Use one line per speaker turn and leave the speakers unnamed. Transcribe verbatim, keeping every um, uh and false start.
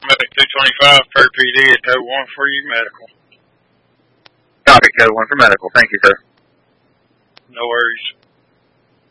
Medic two twenty-five, Perry P D at code one for you, medical.
Copy, code one for medical. Thank you, sir.
No worries.